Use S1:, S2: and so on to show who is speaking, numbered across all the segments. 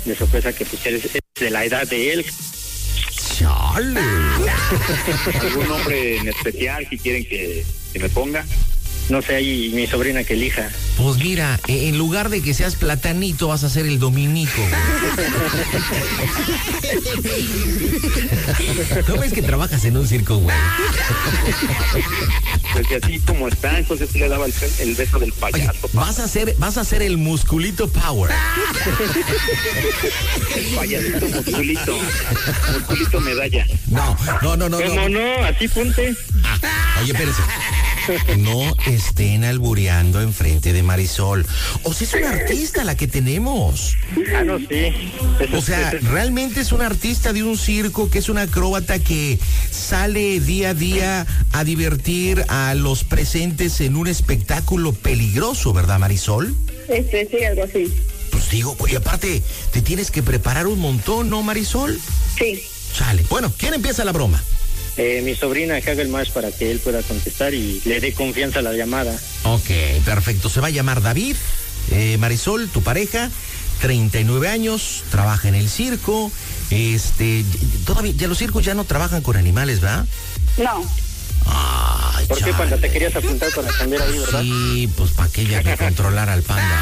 S1: de sorpresa que pues eres de la edad de él.
S2: ¡Chale!
S3: ¿Algún nombre en especial si quieren que me ponga?
S1: No sé, ahí mi sobrina que elija.
S2: Pues mira, en lugar de que seas Platanito, vas a ser el Dominico. ¿No ves que trabajas en un circo, güey?
S3: Pues así como está, entonces le daba el beso del payaso.
S2: Oye, vas a ser el Musculito Power.
S3: Payasito musculito medalla.
S2: No.
S1: ¿Cómo no? Así ponte.
S2: Oye, espérense. No estén albureando enfrente de Marisol. O sea, es una artista la que tenemos.
S1: Ah, no, sí.
S2: O sea, realmente es una artista de un circo, que es una acróbata que sale día a día a divertir a los presentes en un espectáculo peligroso, ¿verdad, Marisol?
S4: Sí, algo así.
S2: Pues digo, y aparte, te tienes que preparar un montón, ¿no, Marisol?
S4: Sí.
S2: Sale. Bueno, ¿quién empieza la broma?
S1: Mi sobrina que haga el match para que él pueda contestar y le dé confianza a la llamada.
S2: Ok, perfecto. Se va a llamar David. Marisol, tu pareja, 39 años, trabaja en el circo. Todavía, ya los circos ya no trabajan con animales, ¿verdad?
S4: No.
S2: Ay,
S1: ¿Por qué, Panda? Te querías apuntar para cambiar ahí, ¿verdad?
S2: Sí, pues para que ella que controlara al Panda.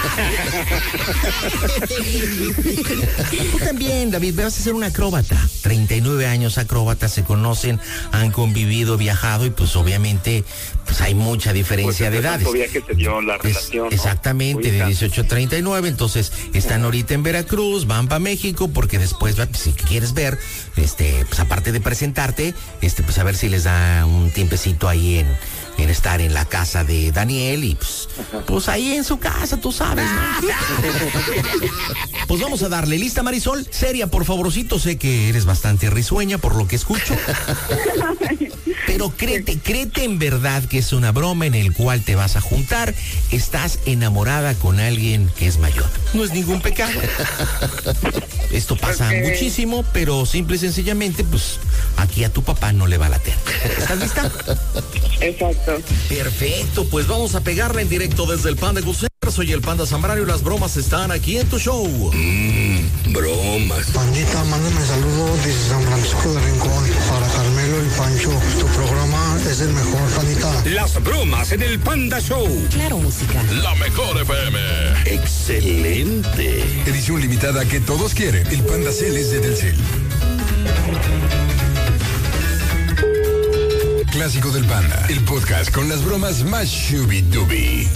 S2: Tú también, David, vas a ser un acróbata. 39 años acróbatas, se conocen, han convivido, viajado y pues obviamente pues hay mucha diferencia de edades.
S3: Que se dio la relación, ¿no?
S2: Exactamente, de 18 a 39, entonces están ahorita en Veracruz, van para México porque después, pues, si quieres ver, pues aparte de presentarte, pues a ver si les da un tiempecito ahí en estar en la casa de Daniel y pues ahí en su casa, tú sabes, ¿no? Pues vamos a darle. ¿Lista, Marisol? Seria, por favorcito, sé que eres bastante risueña por lo que escucho. Pero créete en verdad que es una broma en el cual te vas a juntar. Estás enamorada con alguien que es mayor. No es ningún pecado. Esto pasa muchísimo, pero simple y sencillamente, pues aquí a tu papá no le va a latir. ¿Estás lista?
S4: Exacto.
S2: Perfecto, pues vamos a pegarla en directo desde el Panda Gusero. Soy el Panda Zambrano y las bromas están aquí en tu show.
S5: Bromas.
S6: Pandita, mándame saludos desde San Francisco de Rincón para Carmelo y Pancho. Tu programa es el mejor, Pandita.
S5: Las bromas en el Panda Show.
S7: Claro, música.
S5: La mejor FM. Excelente. Edición limitada que todos quieren. El Panda Cel es de Telcel. Clásico del Panda. El podcast con las bromas más shubi-dubi.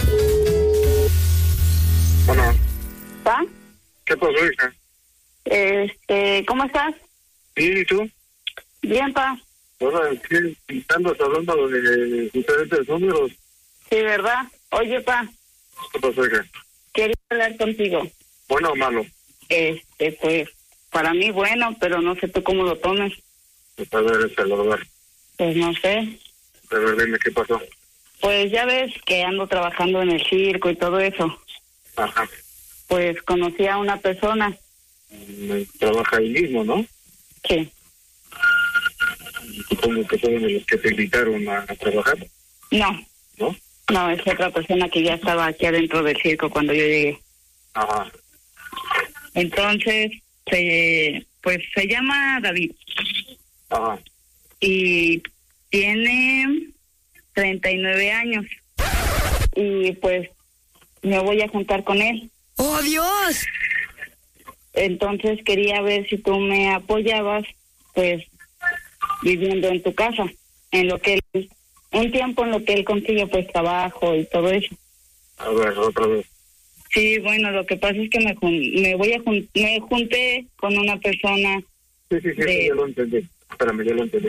S3: Bueno.
S4: ¿Pa?
S3: ¿Qué pasó, hija?
S4: ¿Cómo estás?
S3: Bien, ¿y tú?
S4: Bien, pa.
S3: Ahora, ¿qué andas hablando de diferentes números?
S4: Sí, ¿verdad? Oye, pa.
S3: ¿Qué pasó, hija?
S4: Quería hablar contigo.
S3: ¿Bueno o malo?
S4: Pues, para mí bueno, pero no sé tú cómo lo tomes.
S3: Pues a ver, Salvador.
S4: Pues no sé.
S3: A ver, dime, ¿qué pasó?
S4: Pues ya ves que ando trabajando en el circo y todo eso.
S3: Ajá.
S4: Pues conocí a una persona.
S3: Trabaja ahí mismo, ¿no?
S4: Sí.
S3: Supongo que son de los que te invitaron a trabajar.
S4: No.
S3: ¿No?
S4: No, es otra persona que ya estaba aquí adentro del circo cuando yo llegué.
S3: Ajá.
S4: Entonces, se llama David.
S3: Ajá.
S4: Y tiene 39 años. Y pues me voy a juntar con él.
S7: ¡Oh, Dios!
S4: Entonces quería ver si tú me apoyabas, pues, viviendo en tu casa, en lo que un tiempo en lo que él consigue, pues, trabajo y todo eso.
S3: A ver, otra vez.
S4: Sí, bueno, lo que pasa es que me junté con una persona.
S3: Sí, yo lo entendí. Espérame, yo lo entendí.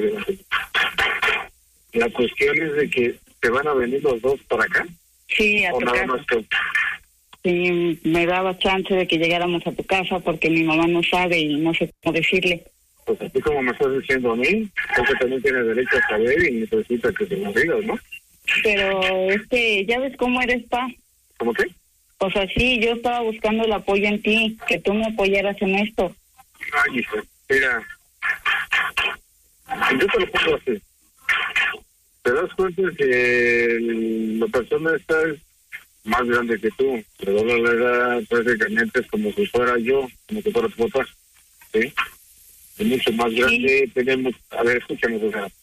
S3: La cuestión es de que te van a venir los dos para acá.
S4: Sí, a tu
S3: nada
S4: casa.
S3: Más que...
S4: Sí, me daba chance de que llegáramos a tu casa porque mi mamá no sabe y no sé cómo decirle.
S3: Pues así como me estás diciendo a mí, porque también tiene derecho a saber y necesita que se lo digas, ¿no?
S4: Pero ya ves cómo eres, pa.
S3: ¿Cómo qué?
S4: O sea, sí, yo estaba buscando el apoyo en ti, que tú me apoyaras en esto.
S3: Ay, hijo, mira, yo te lo pongo así. ¿Te das cuenta que la persona esta es más grande que tú. Le dobla la edad, prácticamente es como si fuera yo, como si fuera tu papá. ¿Sí? Es mucho más grande, sí. Tenemos, a ver, escúchame, o sea,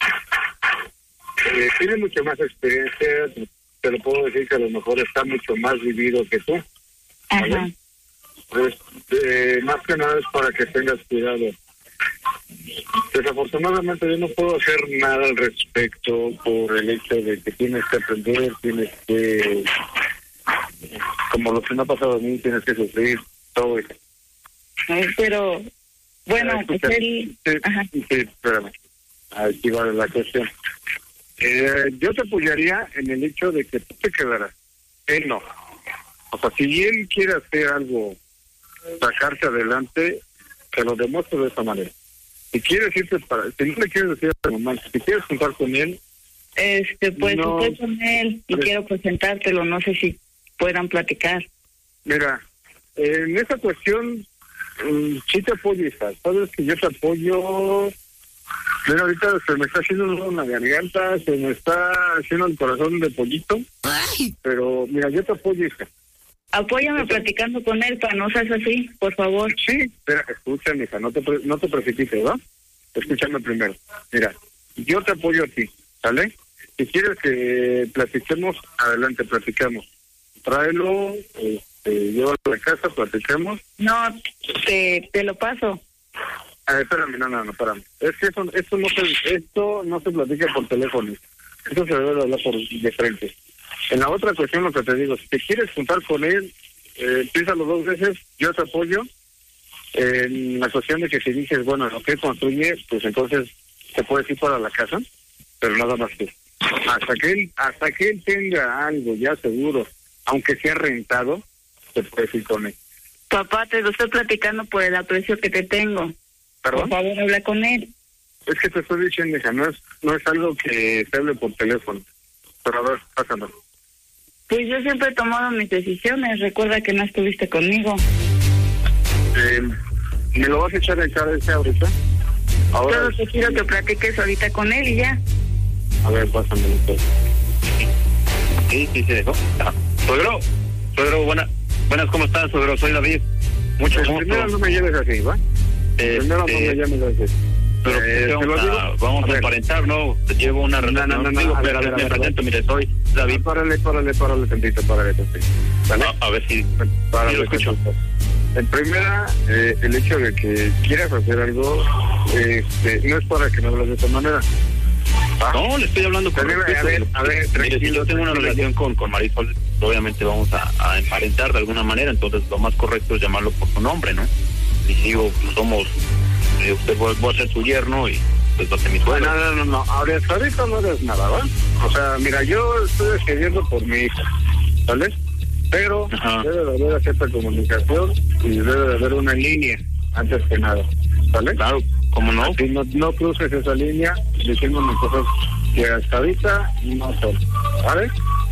S3: tiene mucha más experiencia, te lo puedo decir que a lo mejor está mucho más vivido que tú. ¿Vale? Ajá. Pues, más que nada es para que tengas cuidado. Desafortunadamente yo no puedo hacer nada al respecto por el hecho de que tienes que aprender, tienes que, como lo que me ha pasado a mí, tienes que sufrir todo eso.
S4: Pero, bueno, pues él...
S3: Sí, espérame. Aquí va la cuestión. Yo te apoyaría en el hecho de que tú te quedaras. Él no. O sea, si él quiere hacer algo, sacarse adelante, que lo demuestre de esa manera. Si quieres irte si no le quieres decir a tu mamá, si quieres juntar con él,
S4: pues no, estoy con él y quiero presentártelo, no sé si puedan platicar.
S3: Mira, en esa cuestión sí te apoyo, hija. Sabes que yo te apoyo. Mira, ahorita se me está haciendo una garganta, se me está haciendo el corazón de pollito. Ay. Pero mira, yo te apoyo, hija.
S4: Apóyame platicando con él para no seas así, por favor.
S3: Sí, espera, escúchame, hija, no te precipites, ¿va? Escúchame primero. Mira, yo te apoyo a ti, ¿sale? Si quieres que platiquemos, adelante, platicamos. Tráelo, llévalo a la casa, platicamos.
S4: No, te lo paso.
S3: Espérame, no, espérame. Es que esto no se platica por teléfono. Esto se debe hablar de frente. En la otra cuestión, lo que te digo, si te quieres juntar con él, piénsalo 2 veces, yo te apoyo. En la cuestión de que si dices, bueno, lo que construye, pues entonces te puedes ir para la casa, pero nada más que. Hasta que él tenga algo ya seguro, aunque sea rentado, te puedes ir con él.
S4: Papá, te lo estoy platicando por el aprecio que te tengo.
S3: ¿Perdón?
S4: Por favor, habla con él.
S3: Es que te estoy diciendo, hija, no es algo que se hable por teléfono. Pero a ver, pásame.
S4: Pues yo siempre he tomado mis decisiones. Recuerda que no estuviste conmigo.
S3: ¿Me lo vas a echar en cara ese ahorita?
S4: Ahora solo te quiero que platiques ahorita con él y ya.
S3: A ver, pásame.
S7: Sí, se dejó. Suegro, buenas, ¿cómo estás, suegro? Soy David. Mucho gusto.
S3: Primero no me lleves así, ¿va? Primero no me llames así.
S7: Pero vamos a aparentar, ¿no? Te llevo una relación conmigo, pero me presento, mire, soy David.
S3: Párale tantito. ¿Vale?
S7: A ver si lo escucho.
S3: En primera, el hecho de que quieras hacer algo, no es para que me hables de esta manera.
S7: No, le estoy hablando con respeto.
S3: A ver, tranquilo.
S7: Si yo tengo una relación con Marisol, obviamente vamos a emparentar de alguna manera, entonces lo más correcto es llamarlo por su nombre, ¿no? Y digo, somos... usted voy a ser su yerno y pues va a ser mi suegro.
S3: No. Ahorita no eres nada, ¿va? O sea, mira, yo estoy decidiendo por mi hija, ¿vale? Pero debe de haber cierta comunicación y debe de haber una línea antes que nada, ¿vale?
S7: Claro, ¿cómo no?
S3: Si no cruces esa línea diciéndome cosas que hasta ahorita no son, ¿vale?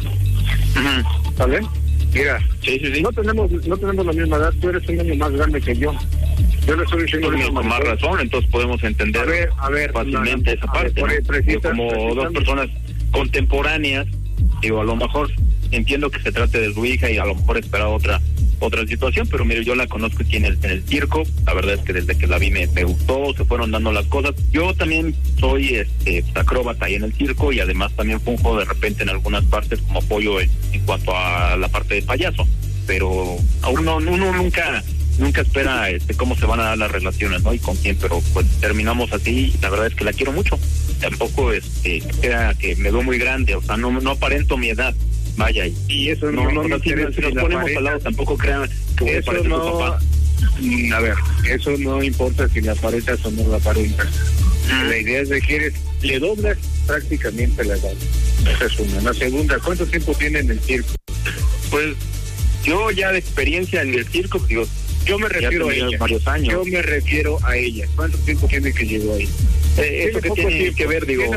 S3: ¿Vale? Mira,
S7: sí.
S3: No tenemos la misma edad, tú eres un año más grande que yo. Yo le estoy diciendo
S7: con más razón, entonces podemos entender fácilmente esa parte. Como dos personas contemporáneas, digo, a lo mejor entiendo que se trate de su hija y a lo mejor espera otra situación, pero mire, yo la conozco aquí en el circo, la verdad es que desde que la vi me gustó, se fueron dando las cosas. Yo también soy acróbata ahí en el circo y además también funjo de repente en algunas partes como apoyo en cuanto a la parte de payaso, pero uno nunca espera cómo se van a dar las relaciones, ¿no? Y con quién, pero pues terminamos así, la verdad es que la quiero mucho. Tampoco crea que me veo muy grande, o sea, no aparento mi edad. Vaya, y eso no si nos ponemos al lado, tampoco crean que voy a parecer su papá.
S3: A ver, eso no importa si la aparentas o no la aparentas. La idea es de que le doblas prácticamente la edad. Esa es una. La segunda, ¿cuánto tiempo tiene en el circo?
S7: Pues yo ya de experiencia en el circo, digo,
S3: yo me refiero a ella.
S7: Varios años.
S3: Yo me refiero a ella. ¿Cuánto tiempo tiene que llegó ahí?
S7: Eso que tiene que ver, digo.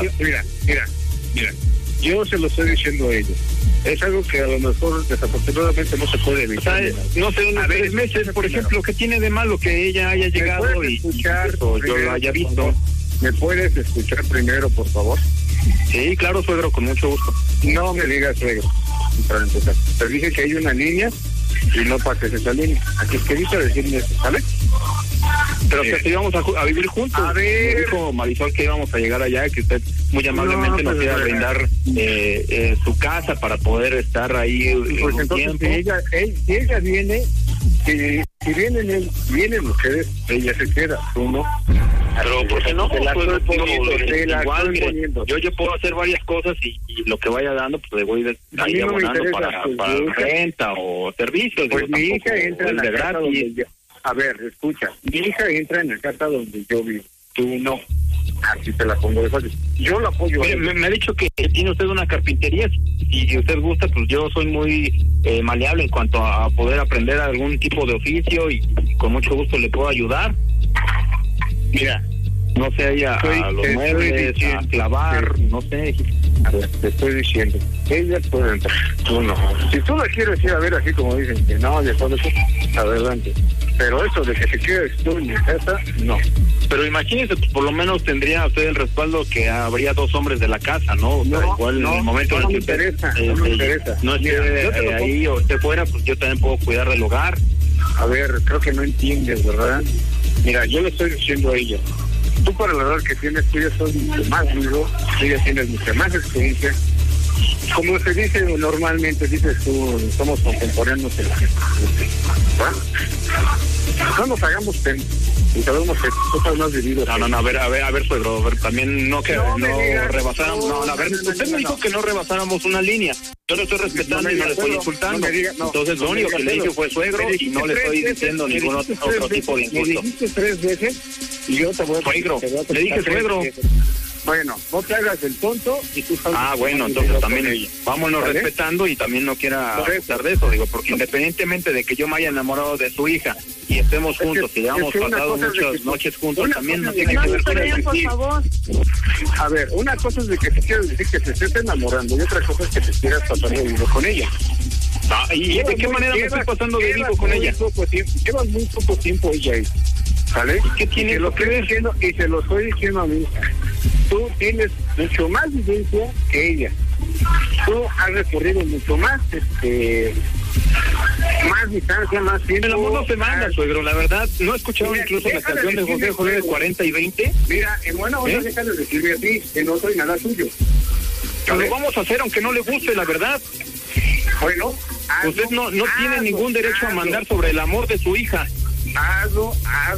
S3: Mira. Yo se lo estoy diciendo a ella. Es algo que a lo mejor desafortunadamente no se puede evitar.
S7: O sea, no sé, unos 3 meses, por ejemplo, ¿qué tiene de malo que ella haya llegado y yo lo haya visto?
S3: ¿Me puedes escuchar primero, por favor?
S7: Sí, claro, suegro, con mucho gusto.
S3: No me digas suegro. entrar en tu casa. Te dije que hay una línea y no pases esa línea. Así es que evita decirme eso, ¿sabes?
S7: Pero que íbamos a vivir juntos.
S3: A ver.
S7: Dijo Marisol que íbamos a llegar allá, que usted muy amablemente nos iba a brindar su casa para poder estar ahí
S3: pues
S7: un
S3: entonces,
S7: tiempo.
S3: Si ella viene, si vienen ustedes, ella se queda, tú no.
S7: Pero ¿por qué no?
S3: Te la
S7: Pues,
S3: estoy poniendo,
S7: igual, mire, yo puedo hacer varias cosas y lo que vaya dando, pues le voy ahí abonando para renta o servicios.
S3: Pues
S7: digo,
S3: mi hija entra en la casa
S7: gratis.
S3: donde yo... A ver, escucha, mi hija entra en la casa donde yo vivo, tú no. Así te la pongo de fácil. Yo la apoyo.
S7: Mire, me ha dicho que tiene usted una carpintería. Si usted gusta, pues yo soy muy maleable en cuanto a poder aprender algún tipo de oficio y con mucho gusto le puedo ayudar.
S3: Mira,
S7: no sé, ahí a los muebles, a clavar, no sé.
S3: A ver, te estoy diciendo, ella puede entrar, tú no. Si tú la quieres ir a ver así como dicen que no, de todo eso, adelante. Pero eso de que te quedes tú en mi casa, no.
S7: Pero imagínese, pues por lo menos tendría usted el respaldo que habría 2 hombres de la casa, ¿no? O sea,
S3: No,
S7: igual
S3: no,
S7: en el momento
S3: no
S7: en
S3: me
S7: el que
S3: interesa, no me interesa.
S7: no esté ahí o esté fuera, pues yo también puedo cuidar del hogar.
S3: A ver, creo que no entiendes, ¿verdad? Mira, yo le estoy diciendo a ella, tú para la edad que tienes, tú ya sos mucho más duro, tú ya tienes mucha más experiencia. Como se dice normalmente, dices tú, somos contemporáneos en la gente. No nos hagamos pena y sabemos que cosas más vividas.
S7: No, a ver, suegro, también no rebasáramos, a ver, usted me dijo que no rebasáramos una línea. Yo lo estoy respetando y no le estoy insultando. Entonces lo único que le dije fue suegro y no le estoy diciendo ningún otro tipo de insulto.
S3: Me dijiste 3 veces y yo te voy a...
S7: Suegro, le dije suegro.
S3: Bueno, no te hagas el tonto y tú sabes...
S7: Bueno, entonces también vámonos respetando y también no quiera abusar de eso, digo, porque independientemente de que yo me haya enamorado de su hija y estemos juntos y hayamos pasado muchas noches juntos, también no tiene que ver con eso.
S4: Por favor.
S3: A ver, una cosa es de que te quieras decir que te estés enamorando y otra cosa es que te quieras pasar de vivo con ella.
S7: ¿Y de qué manera me estoy pasando de vivo con ella?
S3: Llevas muy poco tiempo ella ahí, ¿sale?
S7: ¿Qué tiene
S3: lo que estoy diciendo, y se lo estoy diciendo a mi hija, tú tienes mucho más vivencia que ella. Tú has recorrido mucho más, más distancia, más tiempo.
S7: El amor no se manda, suegro, la verdad. ¿No he escuchado incluso la canción de José José de 40 y 20?
S3: Mira, en buena onda deja de decirme a ti, que no soy nada tuyo.
S7: Lo vamos a hacer aunque no le guste, la verdad.
S3: Bueno,
S7: usted no tiene ningún derecho a mandar sobre el amor de su hija.
S3: Hazlo.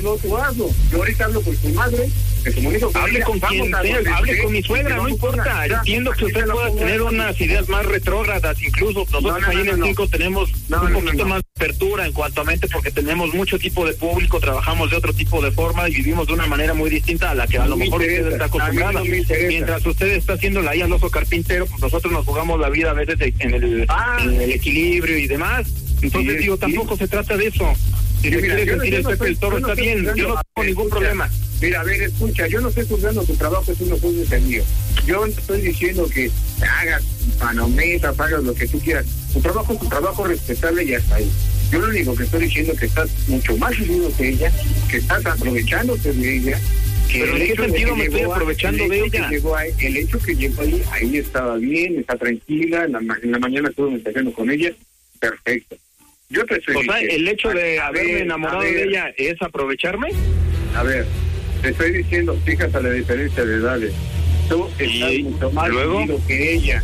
S3: Yo ahorita hablo con tu madre, me comunico con
S7: hable
S3: ella,
S7: con quien sea, hable con mi suegra, no importa. Entiendo que usted pueda tener unas ideas más retrógradas, incluso nosotros ahí en el 5 tenemos un poquito más de apertura en cuanto a mente, porque tenemos mucho tipo de público, trabajamos de otro tipo de forma y vivimos de una manera muy distinta a la que a lo mejor usted está acostumbrada. Mientras usted está haciendo la al oso carpintero, pues nosotros nos jugamos la vida a veces en el equilibrio y demás. Entonces digo, tampoco se trata de eso. Si le quiere sentir el Pepe el Toro, está bien, yo no tengo ningún problema.
S3: Mira, a ver, escucha, yo no estoy juzgando tu trabajo, tú no juzgues el mío. Yo no estoy diciendo que hagas panometas, hagas lo que tú quieras. Tu trabajo es tu trabajo, respetable y hasta ahí. Yo lo único que estoy diciendo es que estás mucho más vivido que ella, que estás aprovechándote de ella.
S7: ¿Pero en qué sentido me estoy aprovechando de ella?
S3: El hecho que llegó ahí estaba bien, está tranquila, en la mañana estuve mensajeando con ella, perfecto. Yo te estoy diciendo,
S7: el hecho de haberme enamorado de ella es aprovecharme.
S3: A ver, te estoy diciendo, fíjate la diferencia de edades. Tú estás mucho más vivido que ella.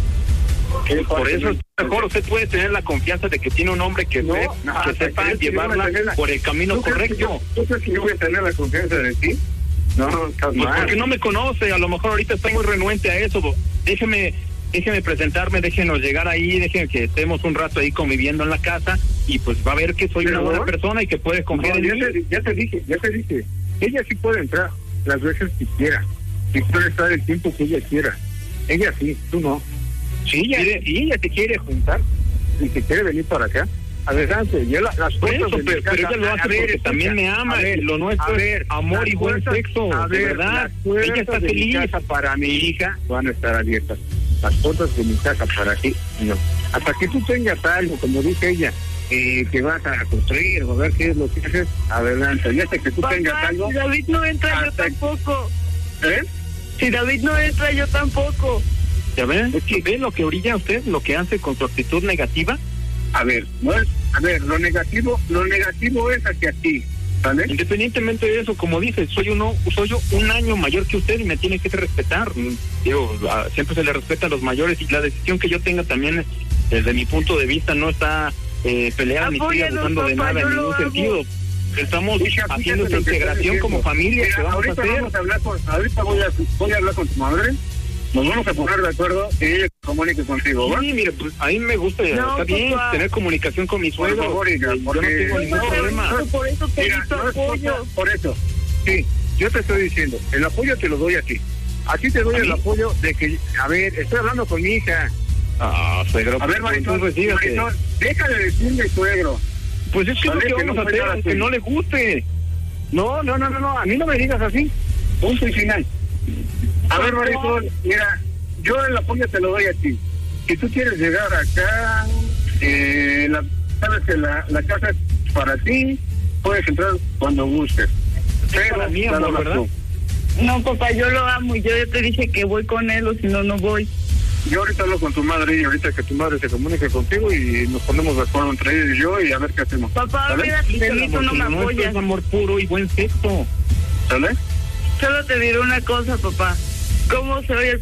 S7: Por eso es mejor, usted puede tener la confianza de que tiene un hombre que sepa llevarla por el camino correcto.
S3: ¿Tú crees que yo voy a tener la confianza de ti? No,
S7: porque no me conoce, a lo mejor ahorita está muy renuente a eso. Déjeme presentarme, déjenos llegar ahí, déjenme que estemos un rato ahí conviviendo en la casa y pues va a ver que soy una buena persona y que puede confiar en mí.
S3: Ya te dije, ella sí puede entrar las veces que quiera, y puede estar el tiempo que ella quiera. Ella sí, tú no. Si ella te quiere juntar y te quiere venir para acá, adelante. Yo las puertas de mi casa,
S7: pero ella lo hace porque también me ama, y lo nuestro es amor y buen sexo, de verdad. Ella está feliz.
S3: Mi casa para mi hija van a estar abiertas. Las puertas de mi casa para ti, no. Hasta que tú tengas algo, como dice ella, que vas a construir o a ver qué es lo que haces, adelante. Y hasta que tú tengas algo...
S4: Si David no entra, yo tampoco.
S3: ¿Eh?
S4: Si David no entra, yo tampoco.
S7: ¿Ya ven? Es que ve lo que orilla usted, lo que hace con su actitud negativa.
S3: A ver, lo negativo es hacia ti, ¿vale?
S7: Independientemente de eso, como dices, soy yo un año mayor que usted y me tiene que respetar. Digo, siempre se le respeta a los mayores, y la decisión que yo tenga también, desde mi punto de vista, no está peleada ni estoy abusando de nada en ningún sentido. Estamos haciendo esta integración como familia.
S3: Mira,
S7: que vamos
S3: ahorita
S7: a hacer.
S3: ahorita voy a hablar con tu madre. Nos vamos a poner de acuerdo y ella comunique contigo, ¿va?
S7: Sí, mire, pues a mí me gusta, está bien tener comunicación con mi suegro.
S3: Por favor, hija, porque
S7: yo no tengo ningún problema.
S4: Por eso pedí tu apoyo.
S3: Por eso, sí, yo te estoy diciendo, el apoyo te lo doy a ti. A ti te doy el apoyo de que, a ver, estoy hablando con mi hija.
S7: Suegro.
S3: A ver, Marisol, deja de decirme suegro.
S7: Pues es que ¿vale? Lo que vamos a hacer, aunque no le guste.
S3: No, a mí no me digas así. Punto y final. A ver, Marisol, mira, yo el apoyo te lo doy a ti. Si tú quieres llegar acá, sabes que la casa es para ti, puedes entrar cuando gustes.
S7: Es para mí, amor, ¿verdad?
S4: No, papá, yo lo amo y yo ya te dije que voy con él, o si no, no voy.
S3: Yo ahorita hablo con tu madre y ahorita que tu madre se comunique contigo y nos ponemos de acuerdo entre ella y yo y a ver qué hacemos.
S4: Papá, olvídate de mí, tú no me apoyas.
S7: Es amor puro y buen sexo.
S3: ¿Sale?
S4: Solo te diré una cosa, papá. ¿Cómo se oye el